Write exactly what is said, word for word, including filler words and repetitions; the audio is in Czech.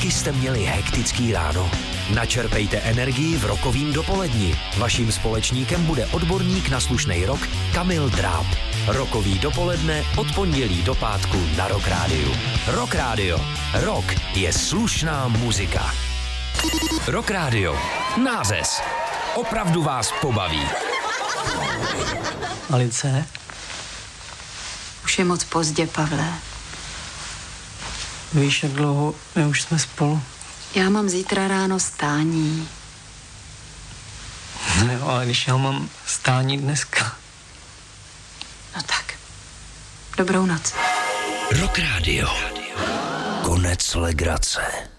Taky jste měli hektický ráno? Načerpejte energii v rokovým dopoledni. Vaším společníkem bude odborník na slušnej rock Kamil Dráb. Rokový dopoledne od pondělí do pátku na Rock Rádiu. Rock Rádio. Rock je slušná muzika. Rock Rádio. Názes. Opravdu vás pobaví. Alice? Už je moc pozdě, Pavle. Víš, jak dlouho my už jsme spolu? Já mám zítra ráno stání. No jo, ale když já mám stání dneska. No tak. Dobrou noc. Rock Rádio. Konec legrace.